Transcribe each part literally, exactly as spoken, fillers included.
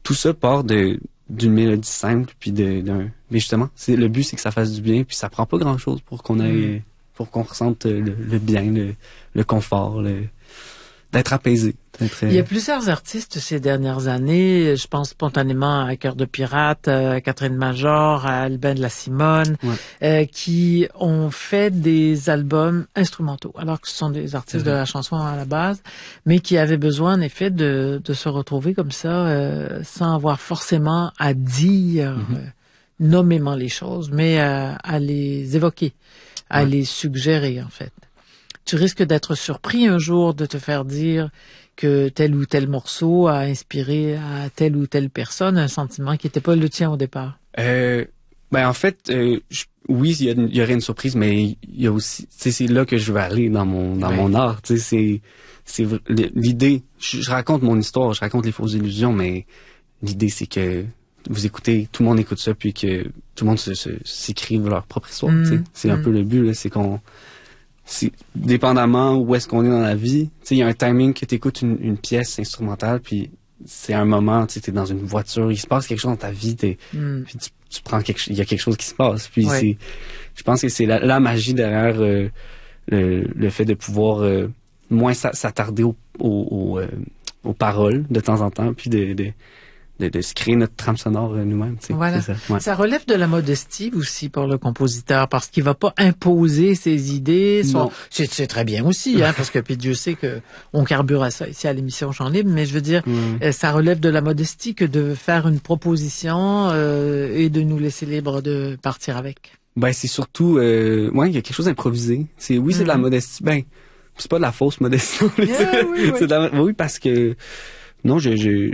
tout ça part de d'une mélodie simple, puis de, d'un... Mais justement, c'est, le but, c'est que ça fasse du bien, puis ça prend pas grand-chose pour qu'on aille, mm. pour qu'on ressente le, le bien, le, le confort, le, d'être apaisé. D'être... Il y a plusieurs artistes ces dernières années, je pense spontanément à Cœur de Pirate, à Catherine Major, à Albin de la Simone, ouais. euh, qui ont fait des albums instrumentaux, alors que ce sont des artistes de la chanson à la base, mais qui avaient besoin en effet de, de se retrouver comme ça, euh, sans avoir forcément à dire mm-hmm. euh, nommément les choses, mais à, à les évoquer, à ouais. les suggérer en fait. Tu risques d'être surpris un jour de te faire dire que tel ou tel morceau a inspiré à telle ou telle personne un sentiment qui n'était pas le tien au départ. Euh, ben en fait, euh, je, oui, il y, y aurait une surprise, mais il y a aussi, tu sais, c'est là que je veux aller dans mon dans ouais. mon art. Tu sais, c'est c'est l'idée. Je, je raconte mon histoire, je raconte les fausses illusions, mais l'idée c'est que vous écoutez, tout le monde écoute ça, puis que tout le monde se, se, s'écrive leur propre histoire. Mmh, tu sais, c'est mmh. un peu le but là, c'est qu'on c'est dépendamment où est-ce qu'on est dans la vie, tu sais, il y a un timing que tu écoutes une, une pièce instrumentale, puis c'est un moment, tu sais, t'es dans une voiture, il se passe quelque chose dans ta vie, t'es, mm. puis tu, tu prends quelque, il y a quelque chose qui se passe, puis ouais. c'est, je pense que c'est la, la magie derrière euh, le, le fait de pouvoir euh, moins s'attarder aux, aux, aux, euh, aux paroles de temps en temps, puis de, de De, de se créer notre trame sonore euh, nous-mêmes. Tu sais, voilà. C'est ça. Ouais. Ça relève de la modestie aussi pour le compositeur, parce qu'il va pas imposer ses idées. Son... C'est, c'est très bien aussi, hein, parce que puis Dieu sait que on carbure à ça ici à l'émission Chant Libre, mais je veux dire, mm. euh, ça relève de la modestie que de faire une proposition euh, et de nous laisser libre de partir avec. Ben c'est surtout, euh, ouais, il y a quelque chose d'improvisé. C'est oui, c'est mm. de la modestie. Ben c'est pas de la fausse modestie. Mais yeah, c'est, oui, oui. C'est de la, oui, parce que non, je, je,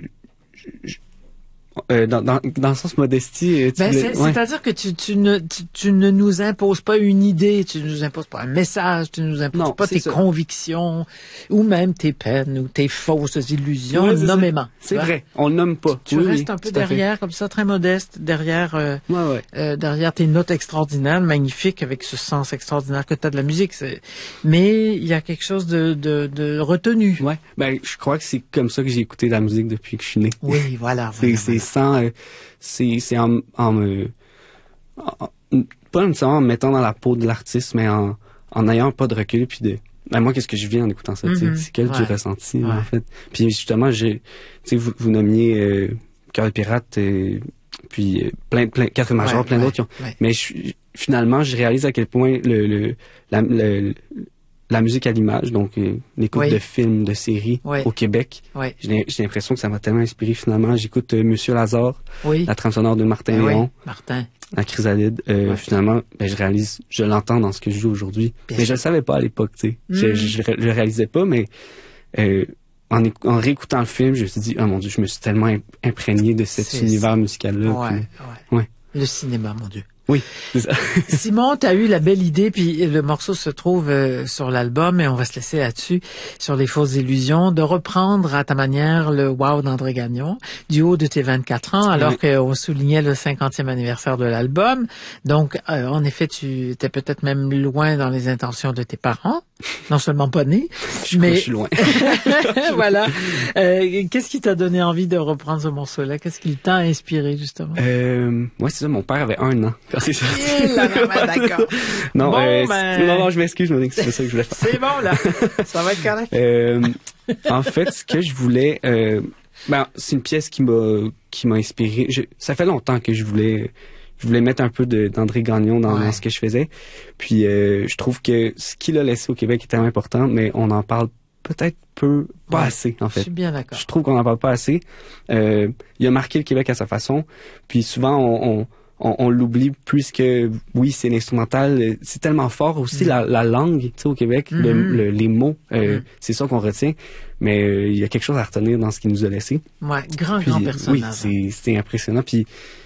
je Euh, dans, dans, dans le sens modestie, tu ben, voulais... c'est, ouais. c'est-à-dire que tu, tu, ne, tu, tu ne nous imposes pas une idée, tu ne nous imposes pas un message, tu ne nous imposes non, pas tes ça. convictions, ou même tes peines, ou tes fausses illusions, ouais, nommément. C'est vrai, vrai. On le nomme pas. Tu, tu oui, restes oui, un peu derrière, comme ça, très modeste, derrière, euh, ouais, ouais. Euh, derrière tes notes extraordinaires, magnifiques, avec ce sens extraordinaire que tu as de la musique. C'est... Mais il y a quelque chose de, de, de retenu. Ouais, ben je crois que c'est comme ça que j'ai écouté la musique depuis que je suis né. Oui, voilà. c'est, voilà, c'est voilà. sans, euh, c'est, c'est en, en me, en, pas nécessairement en me mettant dans la peau de l'artiste, mais en, en ayant pas de recul, puis de, ben moi, qu'est-ce que je vis en écoutant ça, mm-hmm. c'est quel ouais. du ressenti, ouais. en fait. Puis justement, j'ai, tu sais, vous, vous nommiez euh, Cœur de Pirate, euh, puis euh, plein, plein, Catherine Major, ouais, plein ouais, d'autres qui ont, ouais. mais je, finalement, je réalise à quel point le, le, la, le, la musique à l'image, donc euh, l'écoute oui. de films, de séries oui. au Québec, oui. j'ai, j'ai l'impression que ça m'a tellement inspiré finalement. J'écoute euh, Monsieur Lazare, oui. la trame sonore de Martin ben Léon, oui. Martin. La Chrysalide. Euh, oui. Finalement, ben, je réalise, je l'entends dans ce que je joue aujourd'hui. Bien mais sûr. Je le savais pas à l'époque, tu sais. Mm. Je, je, je, je le réalisais pas, mais euh, en, en réécoutant le film, je me suis dit, oh mon Dieu, je me suis tellement imprégné de cet C'est univers musical-là. Ouais, puis, ouais. ouais. Le cinéma, mon Dieu. Oui, c'est ça. Simon, tu as eu la belle idée, puis le morceau se trouve euh, sur l'album, et on va se laisser là-dessus, sur les fausses illusions, de reprendre à ta manière le Wow d'André Gagnon, du haut de tes vingt-quatre ans, alors oui. qu'on soulignait le cinquantième anniversaire de l'album. Donc, euh, en effet, tu étais peut-être même loin dans les intentions de tes parents, non seulement pas né, je mais... Je suis loin. Voilà. Euh, qu'est-ce qui t'a donné envie de reprendre ce morceau-là? Qu'est-ce qui t'a inspiré, justement? Euh, ouais, c'est ça, mon père avait un an. C'est ça. Là, là, d'accord. Non, bon, euh, ben... non, non, je m'excuse, je me dis que c'est pas ça que je voulais faire. C'est bon, là. Ça va être correct. euh, en fait, ce que je voulais, euh, ben, c'est une pièce qui m'a, qui m'a inspiré. Je, ça fait longtemps que je voulais, je voulais mettre un peu de, d'André Gagnon dans, ouais. dans ce que je faisais. Puis, euh, je trouve que ce qu'il a laissé au Québec est tellement important, mais on en parle peut-être peu, pas ouais, assez, en fait. Je suis bien d'accord. Je trouve qu'on n'en parle pas assez. Euh, il a marqué le Québec à sa façon. Puis souvent, on, on On, on l'oublie puisque, oui, c'est l'instrumental. C'est tellement fort aussi, mm. la, la langue, tu sais, au Québec, mm-hmm. le, le, les mots, euh, mm. c'est ça qu'on retient. Mais euh, il y a quelque chose à retenir dans ce qu'il nous a laissé. Ouais, grand, puis, grand personnage. Oui, c'est, c'est impressionnant. Puis,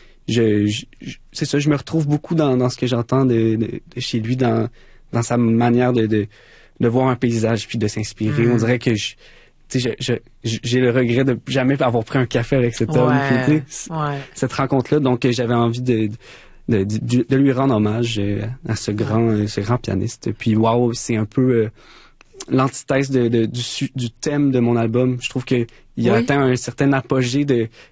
je, je, je, c'est ça, je me retrouve beaucoup dans, dans ce que j'entends de, de, de chez lui, dans, dans sa manière de, de, de voir un paysage puis de s'inspirer. Mm. On dirait que je... Tu sais, je, je, j'ai le regret de jamais avoir pris un café avec cet homme. Ouais, puis, tu sais, ouais. Cette rencontre-là, donc j'avais envie de, de, de, de lui rendre hommage à ce grand, ouais. ce grand pianiste. Puis, wow, c'est un peu euh, l'antithèse de, de, du, du thème de mon album. Je trouve que il a oui. atteint un certain apogée de,